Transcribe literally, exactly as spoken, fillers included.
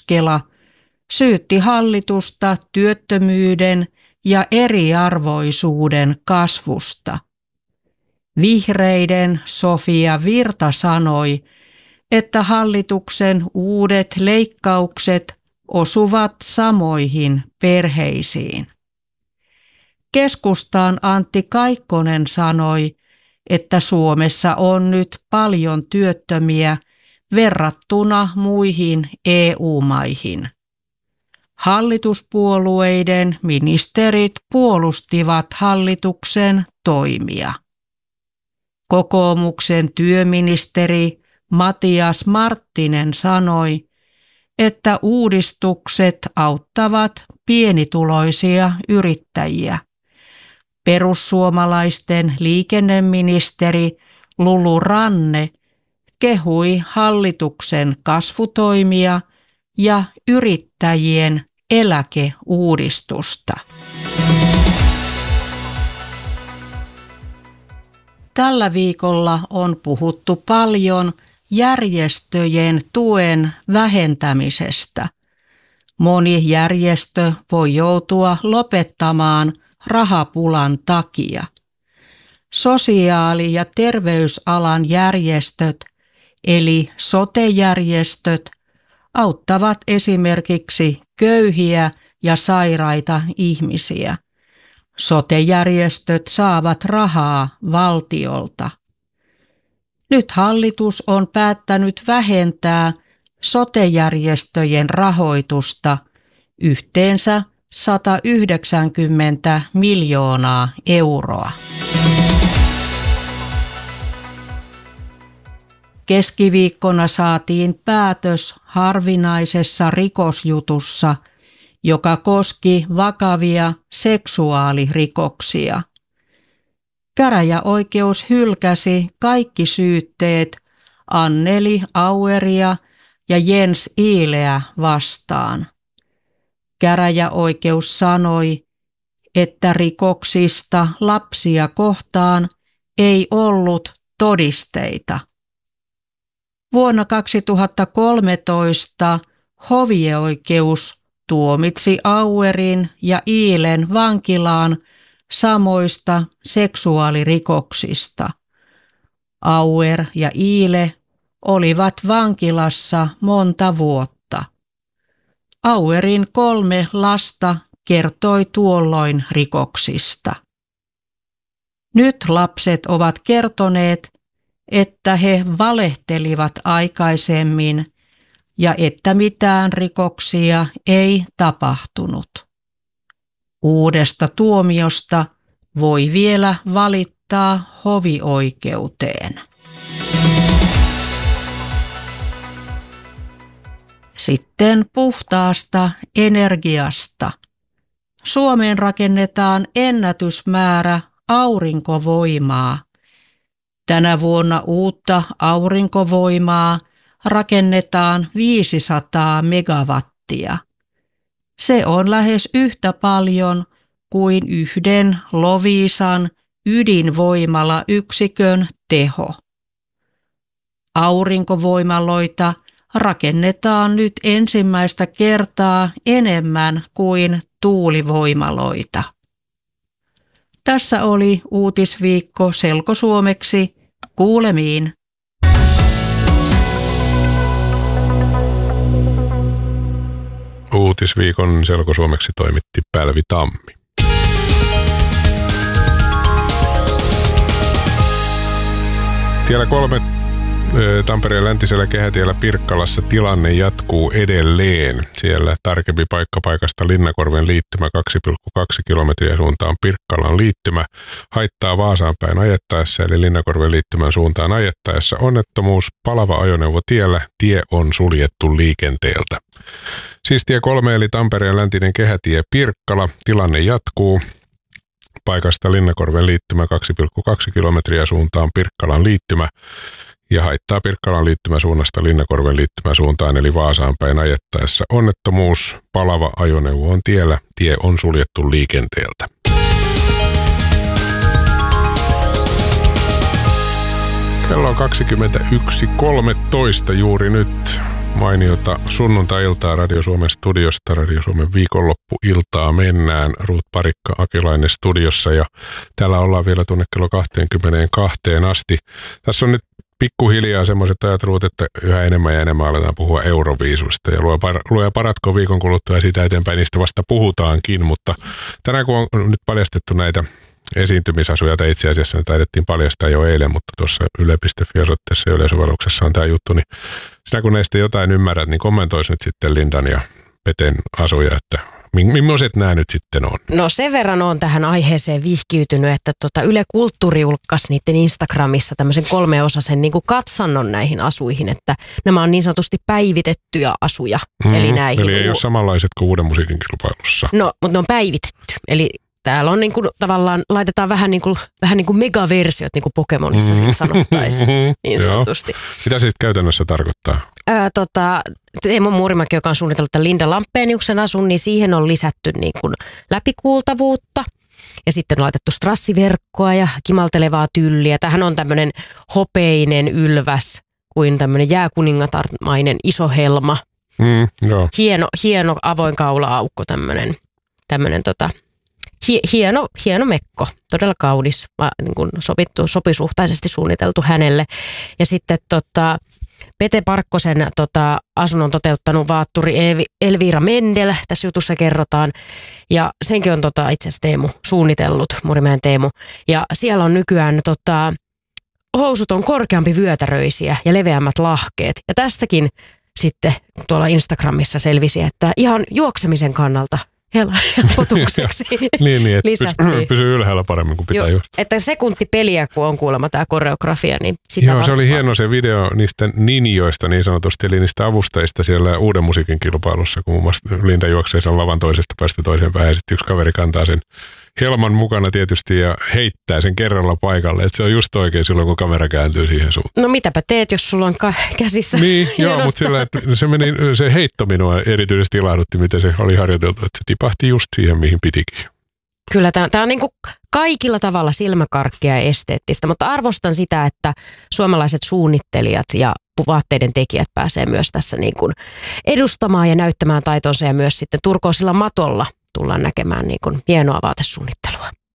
Koskela syytti hallitusta työttömyyden ja eriarvoisuuden kasvusta. Vihreiden Sofia Virta sanoi, että hallituksen uudet leikkaukset osuvat samoihin perheisiin. Keskustan Antti Kaikkonen sanoi, että Suomessa on nyt paljon työttömiä verrattuna muihin E U-maihin. Hallituspuolueiden ministerit puolustivat hallituksen toimia. Kokoomuksen työministeri Matias Marttinen sanoi, että uudistukset auttavat pienituloisia yrittäjiä. Perussuomalaisten liikenneministeri Lulu Ranne kehui hallituksen kasvutoimia ja yrittäjien eläkeuudistusta. Tällä viikolla on puhuttu paljon järjestöjen tuen vähentämisestä. Moni järjestö voi joutua lopettamaan rahapulan takia. Sosiaali- ja terveysalan järjestöt eli sote-järjestöt auttavat esimerkiksi köyhiä ja sairaita ihmisiä. Sote-järjestöt saavat rahaa valtiolta. Nyt hallitus on päättänyt vähentää sote-järjestöjen rahoitusta yhteensä sata yhdeksänkymmentä miljoonaa euroa. Keskiviikkona saatiin päätös harvinaisessa rikosjutussa, joka koski vakavia seksuaalirikoksia. Käräjäoikeus hylkäsi kaikki syytteet Anneli Aueria ja Jens Iileä vastaan. Käräjäoikeus sanoi, että rikoksista lapsia kohtaan ei ollut todisteita. Vuonna kaksituhattakolmetoista hovioikeus tuomitsi Auerin ja Iilen vankilaan samoista seksuaalirikoksista. Auer ja Iile olivat vankilassa monta vuotta. Auerin kolme lasta kertoi tuolloin rikoksista. Nyt lapset ovat kertoneet, että he valehtelivat aikaisemmin ja että mitään rikoksia ei tapahtunut. Uudesta tuomiosta voi vielä valittaa hovioikeuteen. Sitten puhtaasta energiasta. Suomeen rakennetaan ennätysmäärä aurinkovoimaa. Tänä vuonna uutta aurinkovoimaa rakennetaan viisisataa megawattia. Se on lähes yhtä paljon kuin yhden Loviisan ydinvoimalayksikön teho. Aurinkovoimaloita rakennetaan nyt ensimmäistä kertaa enemmän kuin tuulivoimaloita. Tässä oli Uutisviikko selkosuomeksi. Kuulemiin. Uutisviikon selkosuomeksi toimitti Pälvi Tammi. Tiellä kolme Tampereen läntisellä kehätiellä Pirkkalassa tilanne jatkuu edelleen. Siellä tarkempi paikka paikasta Linnakorven liittymä kaksi pilkku kaksi kilometriä suuntaan Pirkkalan liittymä haittaa Vaasaan päin ajettaessa eli Linnakorven liittymän suuntaan ajettaessa onnettomuus palava ajoneuvo tiellä. Tie on suljettu liikenteeltä. Siis tie kolme eli Tampereen läntinen kehätie Pirkkala. Tilanne jatkuu paikasta Linnakorven liittymä kaksi pilkku kaksi kilometriä suuntaan Pirkkalan liittymä ja haittaa Pirkkalan liittymäsuunnasta Linnakorven liittymäsuuntaan eli Vaasaan päin ajettaessa onnettomuus. Palava ajoneuvo on tiellä. Tie on suljettu liikenteeltä. Kello on kaksikymmentäyksi kolmetoista juuri nyt. Mainiota sunnuntai-iltaa Radio Suomen studiosta. Radio Suomen viikonloppuiltaa mennään. Ruut Parikka Akilainen studiossa ja täällä ollaan vielä tuonne kello kaksikymmentäkaksi asti. Tässä on nyt pikkuhiljaa semmoiset ajattelut, että yhä enemmän ja enemmän aletaan puhua Euroviisuista ja luoja paratko viikon kuluttua ja siitä eteenpäin niistä vasta puhutaankin, mutta tänään kun on nyt paljastettu näitä esiintymisasuja, tai itse asiassa ne taidettiin paljastaa jo eilen, mutta tuossa yle piste fi-osoitteessa ja yleisovelluksessa on tämä juttu, niin sinä kun näistä jotain ymmärrät, niin kommentoisi nyt sitten Lindan ja Peten asuja, että millaiset nämä nyt sitten on? No sen verran on tähän aiheeseen vihkiytynyt, että tota Yle Kulttuuri julkaisi niiden Instagramissa tämmöisen kolmeosaisen niin kuin katsannon näihin asuihin, että nämä on niin sanotusti päivitettyjä asuja. Mm, eli näihin, eli ei ole samanlaiset kuin Uuden musiikin kilpailussa. No, mutta ne on päivitetty. Eli täällä on niin kuin, tavallaan, laitetaan vähän niin kuin, vähän niin kuin megaversiot, niin kuin Pokemonissa mm-hmm. siis sanottaisiin, niin sanotusti. Mitä se käytännössä tarkoittaa? Ää, tota, Teemu Muurimäki, joka on suunnitellut tämän Linda Lampeniuksen asun, niin siihen on lisätty niin kuin läpikuultavuutta. Ja sitten on laitettu strassiverkkoa ja kimaltelevaa tylliä. Tämähän on tämmöinen hopeinen ylväs, kuin tämmöinen jääkuningatarmainen iso helma. Mm, joo. Hieno, hieno avoin kaula-aukko, tämmöinen, tämmöinen tota, hieno, hieno mekko, todella kaunis, niin kuin sopittu, sopisuhtaisesti suunniteltu hänelle. Ja sitten tota, Pete Parkkosen tota, asunnon toteuttanut vaatturi Elvira Mendel, tässä jutussa kerrotaan. Ja senkin on tota, itse asiassa Teemu suunnitellut, Murimäen Teemu. Ja siellä on nykyään tota, housut on korkeampi vyötäröisiä ja leveämmät lahkeet. Ja tästäkin sitten tuolla Instagramissa selvisi, että ihan juoksemisen kannalta helpotukseksi niin, niin, että lisättiin. Pysyy ylhäällä paremmin kuin pitää juosta. Että sekuntipeliä, kun on kuulemma tämä koreografia, niin sitä Joo, se oli hieno se video niistä ninjoista niin sanotusti, eli niistä avustajista siellä Uuden musiikin kilpailussa, kun muun muassa Linda juoksee sen lavan toisesta päästä toiseen päähän, ja sitten yksi kaveri kantaa sen helman mukana tietysti ja heittää sen kerralla paikalle, että se on just oikein silloin, kun kamera kääntyy siihen suuntaan. No mitäpä teet, jos sulla on ka- käsissä Niin, joo, mutta sillä, että se, meni, se heitto minua erityisesti ilahdutti, miten se oli harjoiteltu, että se tipahti just siihen, mihin pitikin. Kyllä, tämä on niin kuin kaikilla tavalla silmäkarkkia ja esteettistä, mutta arvostan sitä, että suomalaiset suunnittelijat ja vaatteiden tekijät pääsee myös tässä niin kuin edustamaan ja näyttämään taitonsa ja myös sitten turkoisilla matolla tullaan näkemään niin kuin hienoa vaatesuunnittelua.